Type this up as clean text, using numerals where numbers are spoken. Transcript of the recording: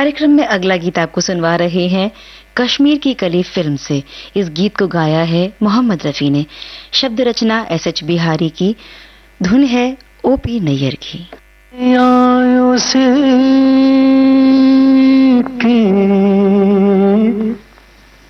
कार्यक्रम में अगला गीत आपको सुनवा रहे हैं कश्मीर की कली फिल्म से। इस गीत को गाया है मोहम्मद रफी ने। शब्द रचना एस.एच. बिहारी की, धुन है ओ.पी. नैयर की। आयों से